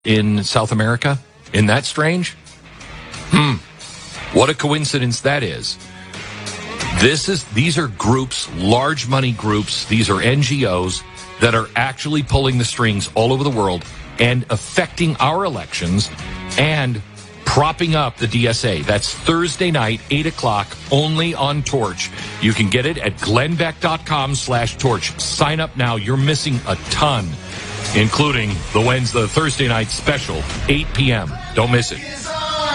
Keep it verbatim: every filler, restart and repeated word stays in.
in South America? Isn't that strange? Hmm. What a coincidence that is. This is these are groups, large money groups, these are N G Os that are actually pulling the strings all over the world and affecting our elections and propping up the D S A. That's Thursday night, eight o'clock, only on Torch. You can get it at glennbeck.com slash torch. Sign up now. You're missing a ton, including the Wednesday, the Thursday night special, eight p.m. Don't miss it.